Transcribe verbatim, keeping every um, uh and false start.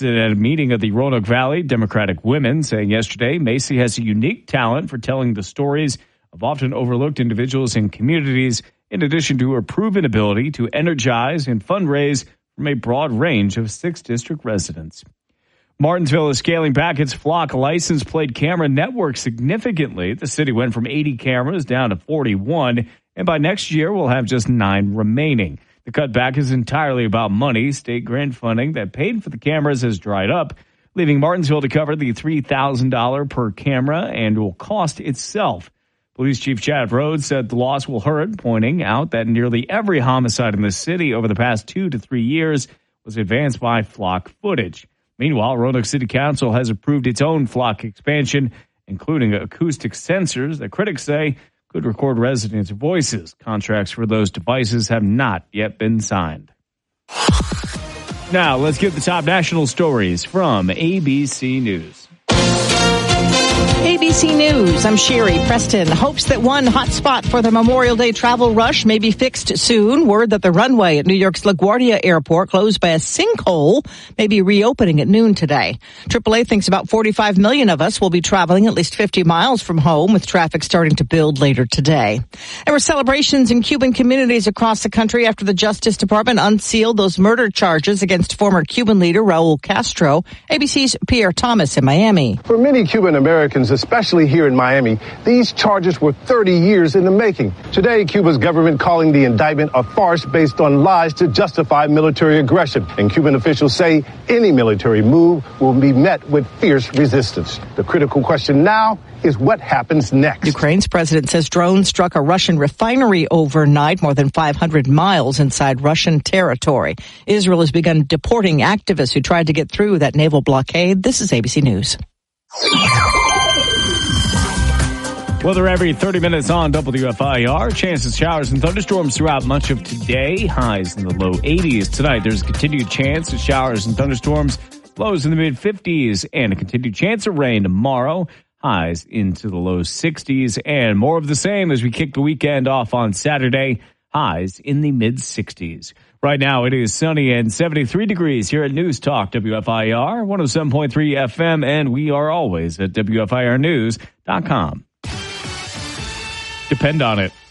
said at a meeting of the Roanoke Valley Democratic Women, saying yesterday Macy has a unique talent for telling the stories of often overlooked individuals and communities, in addition to her proven ability to energize and fundraise from a broad range of sixth District residents. Martinsville is scaling back its Flock license plate camera network significantly. The city went from eighty cameras down to forty-one, and by next year will have just nine remaining. The cutback is entirely about money. State grant funding that paid for the cameras has dried up, leaving Martinsville to cover the three thousand dollars per camera annual cost itself. Police Chief Chad Rhodes said the loss will hurt, pointing out that nearly every homicide in the city over the past two to three years was advanced by Flock footage. Meanwhile, Roanoke City Council has approved its own Flock expansion, including acoustic sensors that critics say could record residents' voices. Contracts for those devices have not yet been signed. Now, let's get the top national stories from A B C News. A B C News, I'm Sherry Preston. Hopes that one hot spot for the Memorial Day travel rush may be fixed soon. Word that the runway at New York's LaGuardia Airport, closed by a sinkhole, may be reopening at noon today. triple A thinks about forty-five million of us will be traveling at least fifty miles from home, with traffic starting to build later today. There were celebrations in Cuban communities across the country after the Justice Department unsealed those murder charges against former Cuban leader Raul Castro. A B C's Pierre Thomas in Miami. For many Cuban Americans, especially here in Miami, these charges were thirty years in the making. Today, Cuba's government calling the indictment a farce based on lies to justify military aggression. And Cuban officials say any military move will be met with fierce resistance. The critical question now is what happens next. Ukraine's president says drones struck a Russian refinery overnight, more than five hundred miles inside Russian territory. Israel has begun deporting activists who tried to get through that naval blockade. This is A B C News. Weather every thirty minutes on W F I R. Chances of showers and thunderstorms throughout much of today. Highs in the low eighties. Tonight, there's a continued chance of showers and thunderstorms. Lows in the mid fifties. And a continued chance of rain tomorrow. Highs into the low sixties. And more of the same as we kick the weekend off on Saturday. Highs in the mid sixties. Right now, it is sunny and seventy-three degrees here at News Talk W F I R one oh seven point three F M. And we are always at W F I R news dot com. Depend on it.